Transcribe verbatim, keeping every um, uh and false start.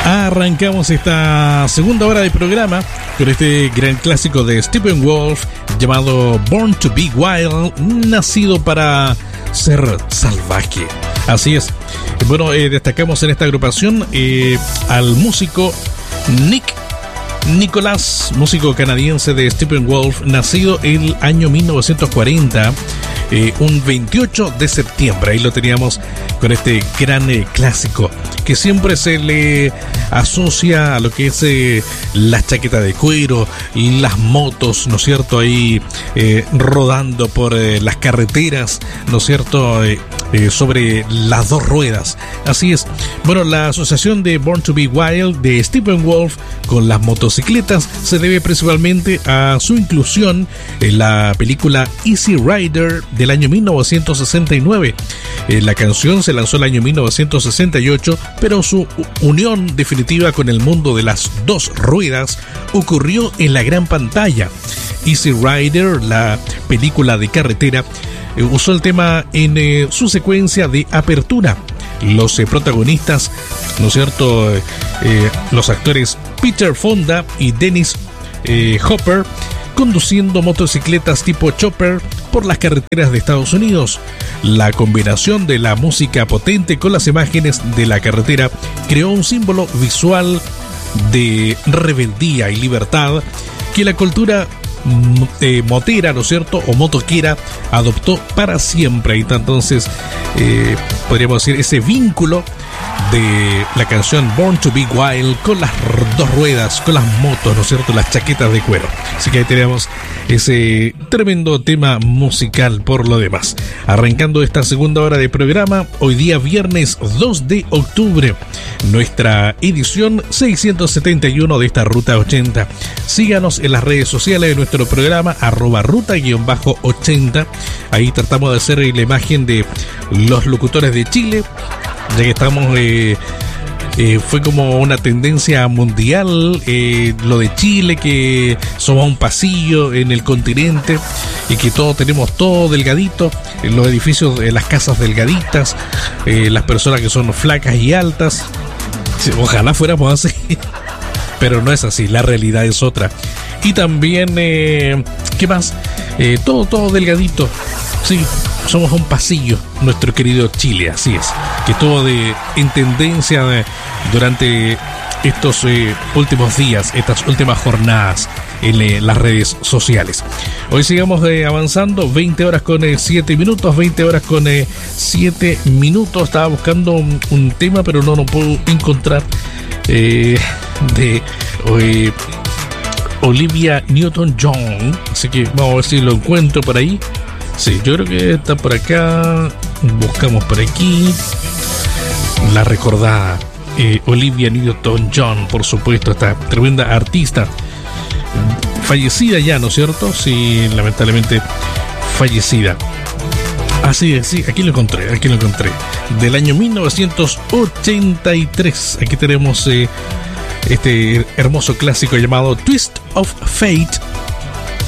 Arrancamos esta segunda hora de programa con este gran clásico de Steppenwolf llamado Born to Be Wild, nacido para ser salvaje. Así es. Bueno, eh, destacamos en esta agrupación eh, al músico Nick Nicholas, músico canadiense de Steppenwolf, nacido el año mil novecientos cuarenta, eh, un veintiocho de septiembre. Ahí lo teníamos con este gran eh, clásico que siempre se le asocia a lo que es eh, la chaqueta de cuero y las motos, ¿no es cierto? Ahí eh, rodando por eh, las carreteras, ¿no es cierto? Eh, eh, sobre las dos ruedas. Así es. Bueno, la asociación de Born to Be Wild de Steppenwolf con las motocicletas se debe principalmente a su inclusión en la película Easy Rider del año mil novecientos sesenta y nueve. Eh, la canción se lanzó el año mil novecientos sesenta y ocho, pero su unión definitiva con el mundo de las dos ruedas ocurrió en la gran pantalla. Easy Rider, la película de carretera, eh, usó el tema en eh, su secuencia de apertura. Los eh, protagonistas, ¿no es cierto? Eh, eh, los actores Peter Fonda y Dennis eh, Hopper, conduciendo motocicletas tipo chopper por las carreteras de Estados Unidos. La combinación de la música potente con las imágenes de la carretera creó un símbolo visual de rebeldía y libertad que la cultura eh, motera, ¿no es cierto?, o motoquera adoptó para siempre. Y entonces eh, podríamos decir ese vínculo de la canción Born to Be Wild con las dos ruedas, con las motos, ¿no es cierto?, las chaquetas de cuero. Así que ahí tenemos ese tremendo tema musical por lo demás. Arrancando esta segunda hora de programa, hoy día viernes dos de octubre, nuestra edición seiscientos setenta y uno de esta Ruta ochenta. Síganos en las redes sociales de nuestro programa, arroba ruta-ochenta. Ahí tratamos de hacer la imagen de los locutores de Chile, ya que estamos eh, eh, fue como una tendencia mundial eh, lo de Chile, que somos un pasillo en el continente y que todos tenemos todo delgadito, en los edificios, en las casas delgaditas, eh, las personas que son flacas y altas. Ojalá fuéramos así, pero no es así, la realidad es otra. Y también eh, ¿qué más? Eh, todo, todo delgadito. Sí, somos un pasillo, nuestro querido Chile, así es, que estuvo de, en tendencia de, durante estos eh, últimos días, estas últimas jornadas en eh, las redes sociales. Hoy sigamos eh, avanzando, veinte horas con eh, siete minutos, veinte horas con eh, siete minutos. Estaba buscando un, un tema, pero no lo puedo encontrar, eh, de eh, Olivia Newton-John, así que vamos a ver si lo encuentro por ahí. Sí, yo creo que está por acá. Buscamos por aquí. La recordada eh, Olivia Newton-John, por supuesto, esta tremenda artista, fallecida ya, ¿no es cierto? Sí, lamentablemente fallecida. Así es, sí, aquí lo encontré, aquí lo encontré. Del año mil novecientos ochenta y tres. Aquí tenemos eh, este hermoso clásico llamado Twist of Fate,